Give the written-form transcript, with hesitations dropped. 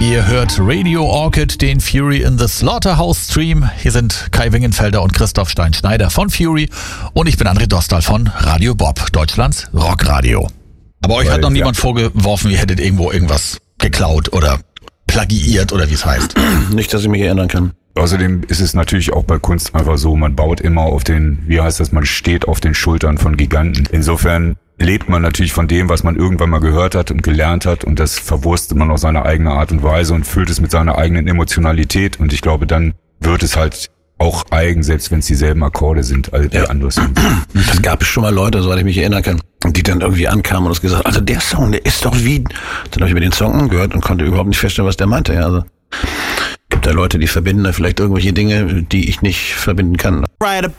Ihr hört Radio Orchid, den Fury in the Slaughterhouse Stream. Hier sind Kai Wingenfelder und Christoph Stein-Schneider von Fury und ich bin André Dostal von Radio Bob, Deutschlands Rockradio. Aber euch hat noch niemand vorgeworfen, ihr hättet irgendwo irgendwas geklaut oder plagiiert oder wie es heißt. Nicht, dass ich mich erinnern kann. Außerdem ist es natürlich auch bei Kunst einfach so, man baut immer auf man steht auf den Schultern von Giganten. Insofern lebt man natürlich von dem, was man irgendwann mal gehört hat und gelernt hat, und das verwurstet man auf seine eigene Art und Weise und füllt es mit seiner eigenen Emotionalität, und ich glaube, dann wird es halt auch eigen, selbst wenn es dieselben Akkorde sind, als die anderes sind. Das gab es schon mal Leute, soweit ich mich erinnern kann, die dann irgendwie ankamen und uns gesagt, also der Song, der ist doch wie... Dann habe ich mir den Song angehört und konnte überhaupt nicht feststellen, was der meinte. Ja, also gibt da Leute, die verbinden da vielleicht irgendwelche Dinge, die ich nicht verbinden kann.